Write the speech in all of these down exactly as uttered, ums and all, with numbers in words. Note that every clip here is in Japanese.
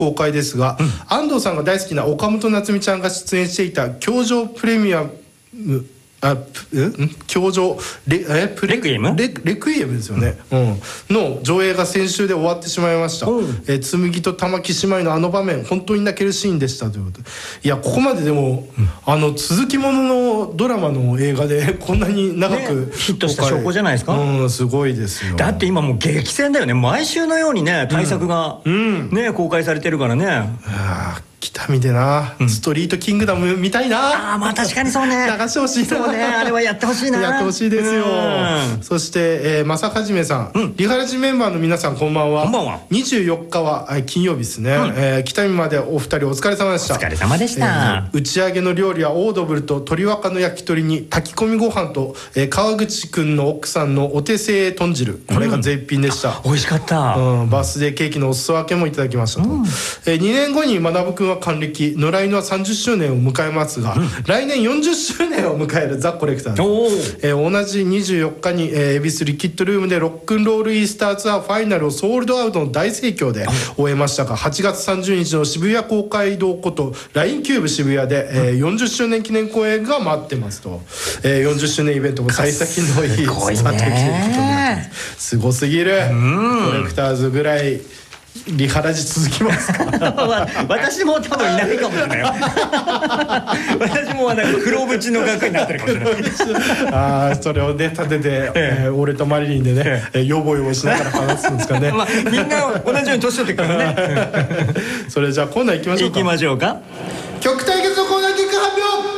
公開ですが、うん、安藤さんが大好きな岡本夏美ちゃんが出演していた教場プレミアムあ教場 レ, えプレ, レクイエム レ, レクイエムですよね、うんうん、の上映が先週で終わってしまいました、うん、え紬と玉木姉妹のあの場面本当に泣けるシーンでしたということで、いやここまででも、うん、あの続きもののドラマの映画でこんなに長く、 ね、ヒットした証拠じゃないですか。 うん、すごいですよ。 だって今もう激戦だよね。毎週のようにね大作が、うんね、公開されてるからね。 あ北見でな、うん、ストリートキングダム見たいな。 あまあ確かにそうね流してほしいな。 そうねあれはやってほしいな。 やってほしいですよ。そして、えー、正はじめさん、うん、リハラジメンバーの皆さんこんばんは。 こんばんは。 にじゅうよっかは金曜日ですね、うんえー、北見までお二人お疲れ様でした。 お疲れ様でした、 えー、打ち上げの料理はオードブルと鶏若の焼き鳥に炊き込みご飯と、えー、川口くんの奥さんのお手製豚汁、これが絶品でした、 うん、美味しかった、 うん、バースデーケーキのお裾分けもいただきましたと、うんえー、にねんごに学くんは還暦、野良犬はさんじゅっしゅうねんを迎えますが、うん、来年よんじゅっしゅうねんを迎えるザ・コレクターズ、えー、同じにじゅうよっかに、えー、恵比寿リキッドルームでロックンロールイースターツアーファイナルをソールドアウトの大盛況で終えましたが、はちがつさんじゅうにちの渋谷公会堂こと ライン キューブ渋谷で、えー、よんじゅっしゅうねん記念公演が待ってますと、えー、よんじゅっしゅうねんイベントも幸先のいいスタートということになってます。すごすぎる。コレクターズぐらいリハラジ続きますか私も多分いないかもしれない私もなんか黒縁の額になってるかもしれないあそれをね立てて、えええー、俺とマリリンでね、ええ、ヨボヨボしながら話すんですかね、まあ、 みんな同じように年取ってくるからねそれじゃあコーナー行きましょうか。 行きましょうか。 曲対決のコーナー結果発表。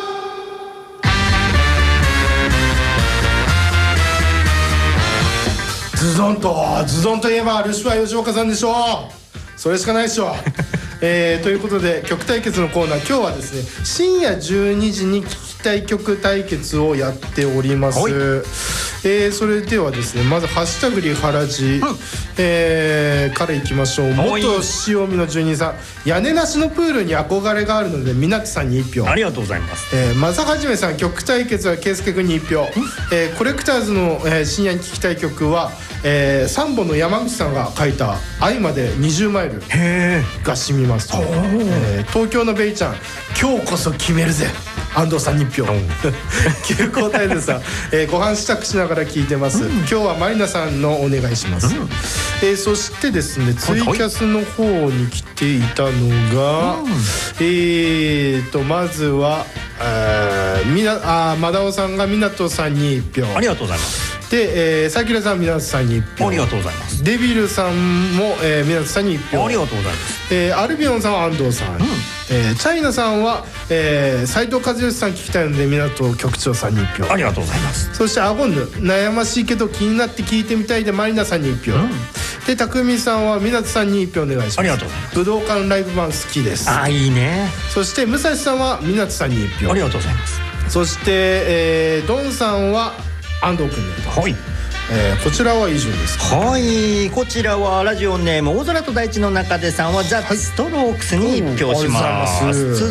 ズドンとズドンといえばルシファー吉岡さんでしょう。それしかないでしょう、えー、ということで曲対決のコーナー、今日はですね深夜じゅうにじに聴きたい曲対決をやっております、えー、それではですねまずハッシュタグリハラジ、うんえー、からいきましょう。元塩見の住人さん、屋根なしのプールに憧れがあるのでみなつさんにいち票。 ありがとうございます。 えー、まさはじめさん、曲対決は圭介君にいち票、えー、コレクターズの、えー、深夜に聴きたい曲は、えー、サンボの山口さんが書いた「愛までにじゅうマイル」が染みますと、えー、東京のベイちゃん、今日こそ決めるぜ、安藤さんにいち票急行隊でさ、えー、ご飯支度しながら聞いてます、うん、今日はマリナさんのお願いします、うんえー、そしてですねツイキャスの方に来ていたのが、うん、えーとまずはあみなあマダオさんが湊さんにいち票。 ありがとうございます。 で、えー、サキラさん湊さんにいち票。 ありがとうございます。 デビルさんも、えー、湊さんにいち票。 ありがとうございます。 えー、アルビオンさんは安藤さん、うんえー、チャイナさんは、えー、斉藤和義さん聞きたいので湊局長さんにいち票。 ありがとうございます。 そしてアゴンヌ、悩ましいけど気になって聞いてみたいでマリナさんにいち票、うん、で匠さんは湊さんにいち票お願いします。 ありがとうございます。 武道館ライブ版好きです。 あいいね。 そして武蔵さんは湊さんにいち票。 ありがとうございます。 そして、えー、ドンさんは安藤君で、 はいえー、こちらは以上ですか。 はいこちらはラジオネーム大空と大地の中でさんはザ・ストロークスにいち票します、うん、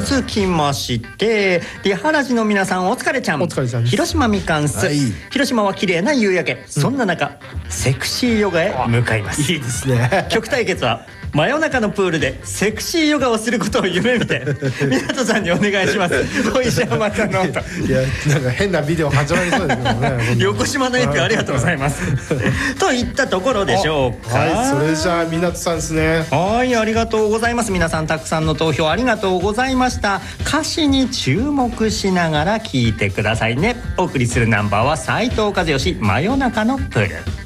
続きましてリハラジの皆さんお疲れちゃん、 お疲れちゃん広島みかんす、はい、広島は綺麗な夕焼け、うん、そんな中セクシーヨガへ向かいます。 いいですね。 曲対決は真夜中のプールでセクシーヨガをすることを夢見て湊さんにお願いします。おいしゃまたのいやなんか変なビデオ始まりそうですけどね横島の一票ありがとうございますといったところでしょうか。 はいそれじゃあ湊さんですね。 はいありがとうございます。皆さんたくさんの投票ありがとうございました。歌詞に注目しながら聴いてくださいね。お送りするナンバーは斉藤和義真夜中のプール。